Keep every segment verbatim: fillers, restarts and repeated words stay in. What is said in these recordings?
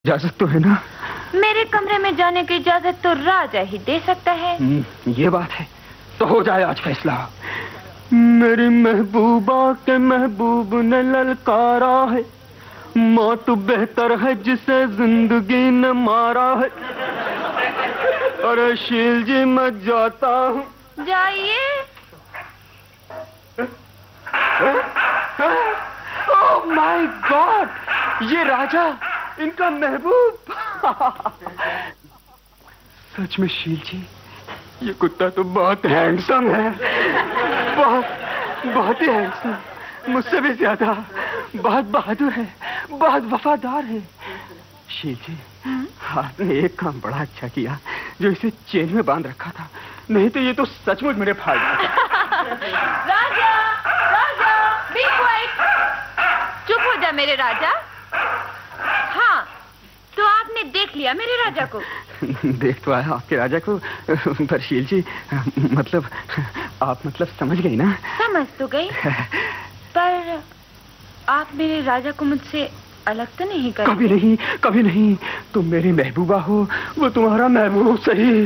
इजाजत तो है ना? मेरे कमरे में जाने की इजाजत तो राजा ही दे सकता है। ये बात है तो हो जाए आज फैसला। मेरी महबूबा के महबूब ने ललकारा है, मौत बेहतर है जिसे जिंदगी ने मारा है। अरे शील जी मैं जाता हूँ। जाइए। ओह माय गॉड, ये राजा, इनका महबूब। सच में शील जी, ये कुत्ता तो बहुत हैंडसम है, बहुत बहुत ही हैंडसम, मुझसे भी ज्यादा। बहुत बहादुर है, बहुत वफादार है। शील जी, आपने एक काम बड़ा अच्छा किया जो इसे चेन में बांध रखा था, नहीं तो ये तो सचमुच मेरे फाड़ राजा, राजा, बी क्वाइट। चुप हो जा मेरे राजा। हाँ, तो आपने देख लिया मेरे राजा को? देख तो आया आपके राजा को, पर शील जी, मतलब आप मतलब समझ गई ना? समझ तो गई, पर आप मेरे राजा को मुझसे अलग तो नहीं कर? कभी नहीं, कभी नहीं। तुम मेरी महबूबा हो, वो तुम्हारा महबूब सही।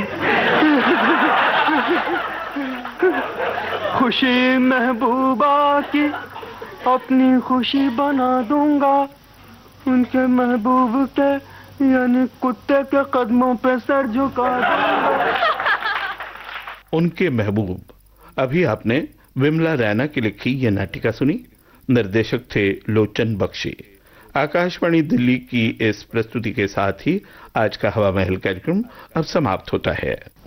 खुशी महबूबा की अपनी खुशी बना दूंगा, उनके महबूब के यानी कुत्ते के कदमों पे सर झुका दूंगा। उनके महबूब। अभी आपने विमला रैना की लिखी यह नाटिका सुनी। निर्देशक थे लोचन बख्शी। आकाशवाणी दिल्ली की इस प्रस्तुति के साथ ही आज का हवा महल कार्यक्रम अब समाप्त होता है।